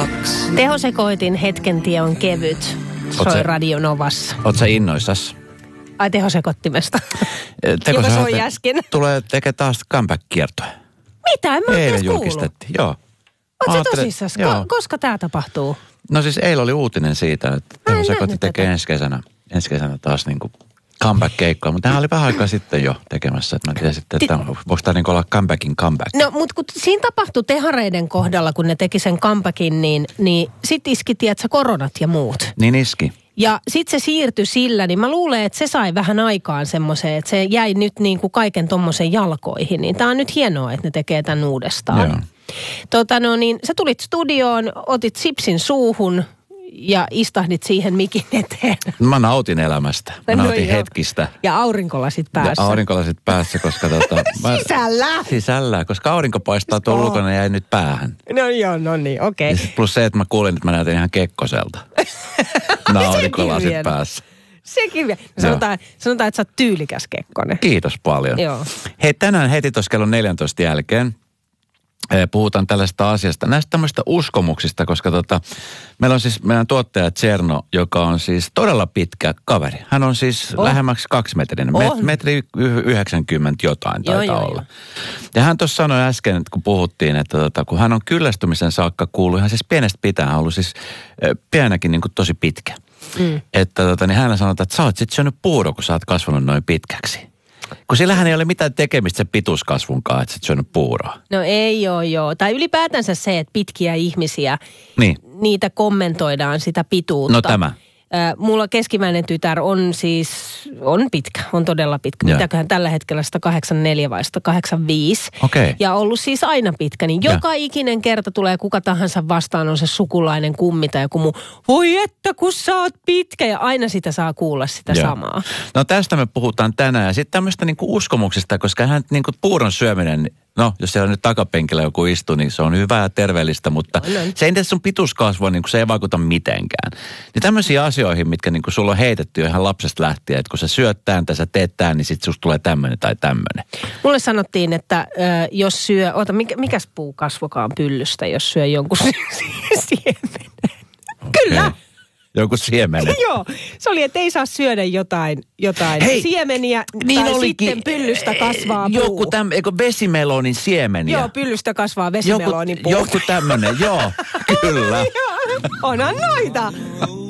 Tehosekoitin hetken tie on kevyt. Soi Radio Novassa. Oot sä innoissas? Ai tehosekottimesta. Joka soi äsken. Tulee tekemään taas comeback-kiertoa. Mitä? Mä oon eilen julkistettiin, joo. Oot sä tosissas? Koska tää tapahtuu? No siis eilen oli uutinen siitä, että tehosekoitti tekee ensi kesänä taas niinku comeback-keikkoa. Mutta tämähän oli vähän aikaa sitten jo tekemässä. Että mä tiesin sitten, että voiko tämä niinku olla comebackin comeback. No, mutta kun siinä tapahtui tehareiden kohdalla, kun ne teki sen comebackin, niin sit iski, tiedätkö, koronat ja muut. Niin iski. Ja sit se siirtyi sillä, niin mä luulen, että se sai vähän aikaan semmoiseen, että se jäi nyt niin kuin kaiken tommosen jalkoihin. Niin tää on nyt hienoa, että ne tekee tän uudestaan. Joo. Niin sä tulit studioon, otit sipsin suuhun ja istahdit siihen mikin eteen. Mä nautin elämästä. Mä nautin hetkistä. Ja aurinkolasit päässä. Ja aurinkolasit päässä, koska Sisällä, koska aurinko paistaa tuolla ulkona ja jäi nyt päähän. No joo, no niin, okei. Okay. Plus se, että mä kuulin, että mä näytin ihan Kekkoselta. Aurinkolasit päässä. Sekin vielä. Sanotaan, että sä oot tyylikäs Kekkonen. Kiitos paljon. Joo. Hei, tänään heti tuossa kello 14 jälkeen puhutaan tällaista asiasta, näistä tämmöistä uskomuksista, koska meillä on siis meidän tuottaja Tserno, joka on siis todella pitkä kaveri. Hän on siis lähemmäksi 2 metrinen, metri 90 jotain taitaa olla. Ja hän tuossa sanoi äsken, kun puhuttiin, että kun hän on kyllästymisen saakka kuullut ihan siis pienestä pitäen, hän on ollut siis pienäkin niin kuin tosi pitkä. Että niin hän sanoi, että sä oot sit syönyt puuro, kun sä oot kasvanut noin pitkäksi. Kun sillähän ei ole mitään tekemistä sen pituuskasvunkaan, että sä oot syönyt puuroa. No ei joo. Tai ylipäätänsä se, että pitkiä ihmisiä, niitä kommentoidaan sitä pituutta. No tämä. Mulla keskimmäinen tytär on pitkä, on todella pitkä. Ja. Mitäköhän tällä hetkellä 184 vai 185. Okei. Ja ollut siis aina pitkä. Niin joka ikinen kerta tulee kuka tahansa vastaan, on se sukulainen kummi tai joku muu. Voi että kun sä oot pitkä, ja aina sitä saa kuulla sitä samaa. No tästä me puhutaan tänään. Ja sitten tämmöistä niinku uskomuksista, koska hän niinku puuron syöminen, no, jos siellä nyt takapenkillä joku istuu, niin se on hyvää ja terveellistä, mutta se ei tässä sun pituuskasvua, niin se ei vaikuta mitenkään. Niin tämmöisiä asioihin, mitkä niin sulla on heitetty jo ihan lapsesta lähtien, että kun sä syöt tämän tai sä teet tämän, niin sit susta tulee tämmöinen tai tämmöinen. Mulle sanottiin, että jos syö, mikäs puukasvokaan pyllystä, jos syö jonkun siemenen. Kyllä! Joku siemenen. Joo, se oli, että ei saa syödä jotain siemeniä, niin tai olikin, sitten pyllystä kasvaa puu. Joku vesimelonin siemeniä. Joo, pyllystä kasvaa vesimelonin puu. Joku tämmönen, joo, kyllä. Onhan noita.